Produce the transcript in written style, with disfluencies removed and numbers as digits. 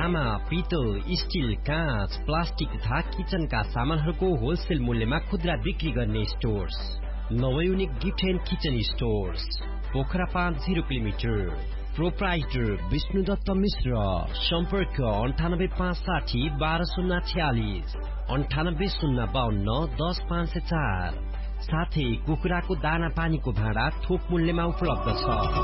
तामा, पितल, स्टील, काँच, प्लास्टिक तथा किचनका सामानहरूको होलसेल मूल्यमा खुद्रा बिक्री गर्ने stores नवयुनिक gift and kitchen stores Pokhara 5 kilometre proprietor Vishnudutt मिश्र सम्पर्क 9856 12046 9805 10504 साथै कुखुराको दाना पानीको भाँडा थोक मूल्यमा उपलब्ध छ।